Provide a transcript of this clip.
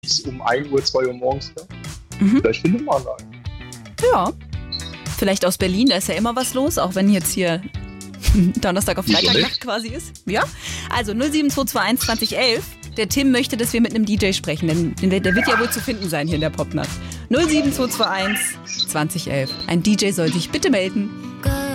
ist um 1 Uhr, 2 Uhr morgens da. Vielleicht findet man einen. Ja. Vielleicht aus Berlin, da ist ja immer was los, auch wenn jetzt hier Donnerstag auf Freitagnacht quasi ist. Ja. Also 07221 2011. Der Tim möchte, dass wir mit einem DJ sprechen, denn der wird ja wohl zu finden sein hier in der Popnacht. 07221 2011. Ein DJ soll sich bitte melden.